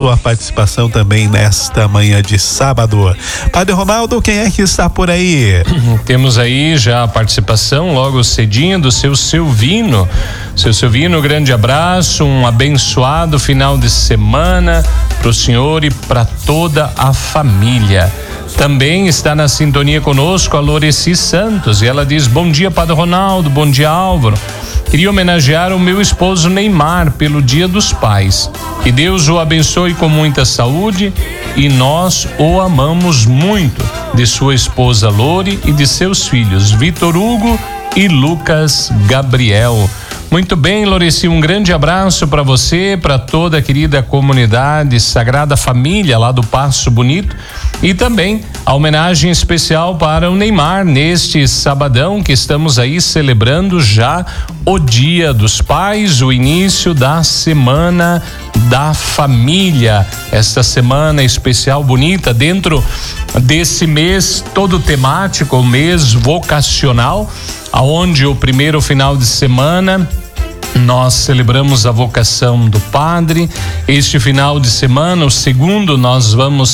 sua participação também nesta manhã de sábado. Padre Ronaldo, quem é que está por aí? Temos aí já a participação logo cedinho do seu Silvino. Seu Silvino, grande abraço, um abençoado final de semana para o senhor e para toda a família. Também está na sintonia conosco a Loreci Santos e ela diz: bom dia, Padre Ronaldo, bom dia, Álvaro. Queria homenagear o meu esposo Neymar pelo Dia dos Pais. Que Deus o abençoe com muita saúde e nós o amamos muito. De sua esposa Lore e de seus filhos Vitor Hugo e Lucas Gabriel. Muito bem, Loreci, um grande abraço para você, para toda a querida comunidade Sagrada Família lá do Passo Bonito e também a homenagem especial para o Neymar neste sabadão que estamos aí celebrando já o Dia dos Pais, o início da Semana da Família, esta semana especial bonita dentro desse mês todo temático, o mês vocacional, aonde o primeiro final de semana nós celebramos a vocação do padre. Este final de semana, o segundo, nós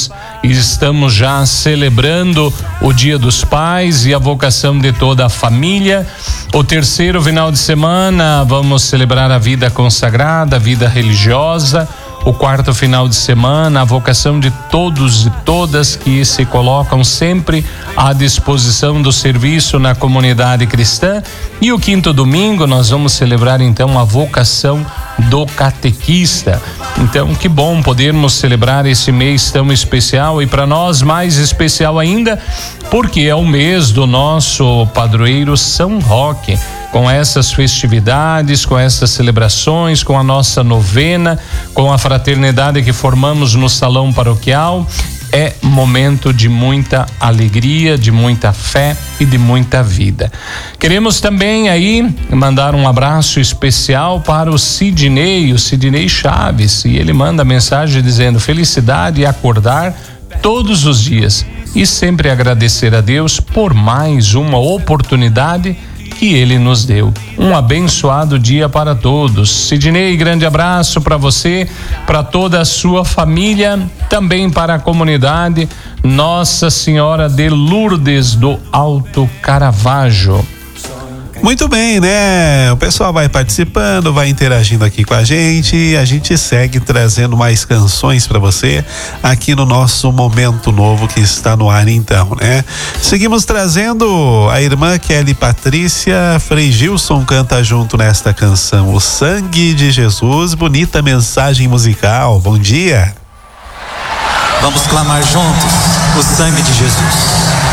estamos já celebrando o Dia dos Pais e a vocação de toda a família. O terceiro final de semana, vamos celebrar a vida consagrada, a vida religiosa. O quarto final de semana, a vocação de todos e todas que se colocam sempre à disposição do serviço na comunidade cristã. E o quinto domingo nós vamos celebrar então a vocação do catequista. Então, que bom podermos celebrar esse mês tão especial e para nós mais especial ainda, porque é o mês do nosso padroeiro São Roque. Com essas festividades, com essas celebrações, com a nossa novena, com a fraternidade que formamos no salão paroquial, é momento de muita alegria, de muita fé e de muita vida. Queremos também aí mandar um abraço especial para o Sidney Chaves, e ele manda mensagem dizendo: felicidade e acordar todos os dias e sempre agradecer a Deus por mais uma oportunidade que ele nos deu. Um abençoado dia para todos. Sidney, grande abraço para você, para toda a sua família, também para a comunidade Nossa Senhora de Lourdes do Alto Caravaggio. Muito bem, né? O pessoal vai participando, vai interagindo aqui com a gente e a gente segue trazendo mais canções para você aqui no nosso Momento Novo que está no ar então, né? Seguimos trazendo a irmã Kelly Patrícia, Frei Gilson canta junto nesta canção, O Sangue de Jesus, bonita mensagem musical. Bom dia. Vamos clamar juntos o sangue de Jesus.